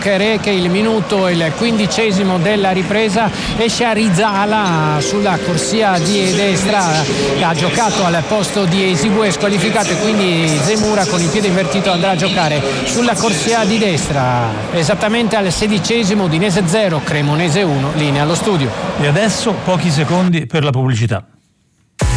Kereke, il minuto il 15° della ripresa, esce Rizala sulla corsia di destra, ha giocato al posto di Esigüe, squalificato, e quindi Zemura con il piede invertito andrà a giocare sulla corsia di destra. Esattamente al 16°, Udinese 0, Cremonese 1, linea allo studio. E adesso pochi secondi per la pubblicità.